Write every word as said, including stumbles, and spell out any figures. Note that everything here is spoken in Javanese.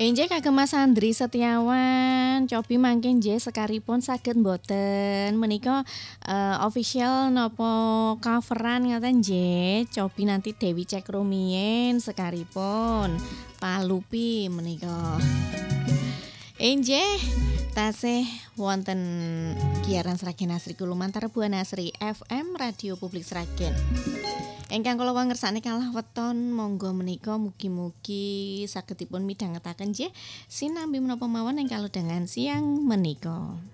Enjeh kagem Mas Andri Setiawan, cobi mangke nggih sekaripun saged mboten menika eh, official napa coveran ngoten nggih. Cobi nanti Dewi cek rumiyin sekaripun. Palupi menika. Enjeh tasih wonten giaran Sragen Asri Kulumantar Buana Asri F M Radio Publik Sragen. Engkang kula wangersani kalah weton monggo menika mugi-mugi sagedipun midhangetaken nggih sinambi menapa mawon ing kalodhangan siang menika.